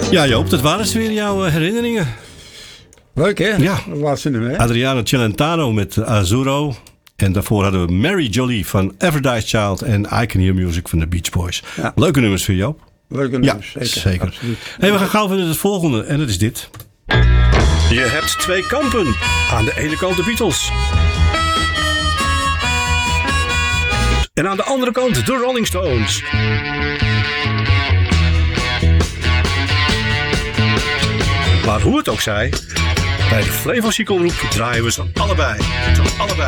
Ja Joop, dat waren ze weer, jouw herinneringen. Leuk hè? Ja. Dat laatste nummer hè? Adriano Celentano met Azzurro. En daarvoor hadden we Mary Jolie van Aphrodite's Child en I Can Hear Music van de Beach Boys. Ja. Leuke nummers voor Joop. Leuke Ja, nummers, zeker. Absoluut. Hey, we gaan gauw verder het volgende en dat is dit. Je hebt twee kampen. Aan de ene kant de Beatles. En aan de andere kant de Rolling Stones. Maar hoe het ook zij, bij de Flevo Cykelgroep draaien we ze allebei.